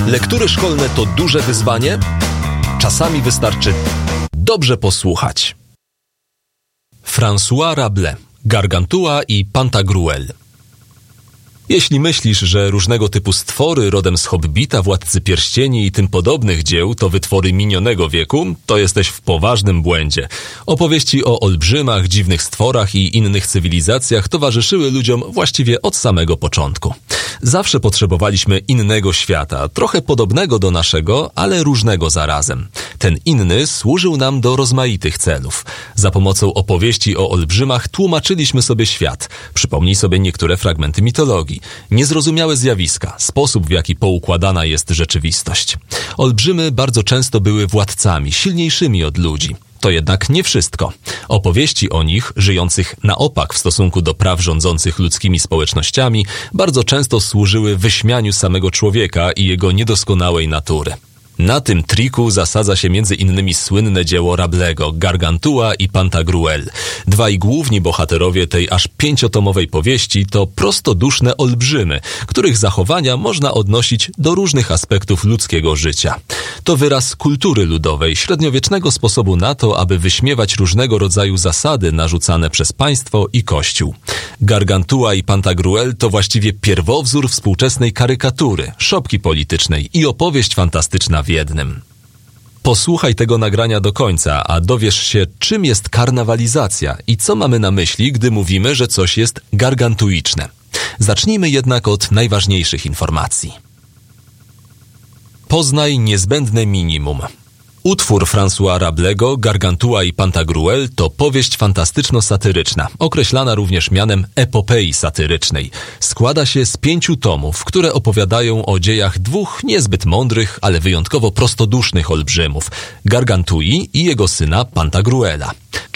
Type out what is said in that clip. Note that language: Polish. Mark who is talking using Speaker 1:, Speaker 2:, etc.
Speaker 1: Lektury szkolne to duże wyzwanie? Czasami wystarczy dobrze posłuchać. François Rabelais, Gargantua i Pantagruel. Jeśli myślisz, że różnego typu stwory rodem z Hobbita, Władcy Pierścieni i tym podobnych dzieł to wytwory minionego wieku, to jesteś w poważnym błędzie. Opowieści o olbrzymach, dziwnych stworach i innych cywilizacjach towarzyszyły ludziom właściwie od samego początku. Zawsze potrzebowaliśmy innego świata, trochę podobnego do naszego, ale różnego zarazem. Ten inny służył nam do rozmaitych celów. Za pomocą opowieści o olbrzymach tłumaczyliśmy sobie świat. Przypomnij sobie niektóre fragmenty mitologii. Niezrozumiałe zjawiska, sposób w jaki poukładana jest rzeczywistość. Olbrzymy bardzo często były władcami, silniejszymi od ludzi. To jednak nie wszystko. Opowieści o nich, żyjących na opak w stosunku do praw rządzących ludzkimi społecznościami, bardzo często służyły wyśmianiu samego człowieka i jego niedoskonałej natury. Na tym triku zasadza się między innymi słynne dzieło Rabelaise'ego, Gargantua i Pantagruel. Dwaj główni bohaterowie tej aż 5-tomowej powieści to prostoduszne olbrzymy, których zachowania można odnosić do różnych aspektów ludzkiego życia. To wyraz kultury ludowej, średniowiecznego sposobu na to, aby wyśmiewać różnego rodzaju zasady narzucane przez państwo i kościół. Gargantua i Pantagruel to właściwie pierwowzór współczesnej karykatury, szopki politycznej i opowieść fantastyczna w jednym. Posłuchaj tego nagrania do końca, a dowiesz się, czym jest karnawalizacja i co mamy na myśli, gdy mówimy, że coś jest gargantuiczne. Zacznijmy jednak od najważniejszych informacji. Poznaj niezbędne minimum. Utwór Françoisa Rabelaise'ego Gargantua i Pantagruel to powieść fantastyczno-satyryczna, określana również mianem epopei satyrycznej. Składa się z 5 tomów, które opowiadają o dziejach dwóch niezbyt mądrych, ale wyjątkowo prostodusznych olbrzymów, Gargantui i jego syna Pantagruela.